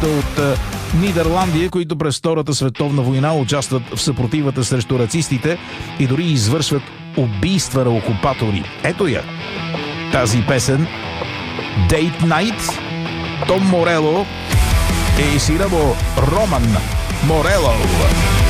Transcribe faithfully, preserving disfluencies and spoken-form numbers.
от а, Нидерландия, които през Втората световна война участват в съпротивата срещу нацистите и дори извършват убийства на окупатори. Ето я, тази песен Date Night, Том Морело и сина му Роман Морело.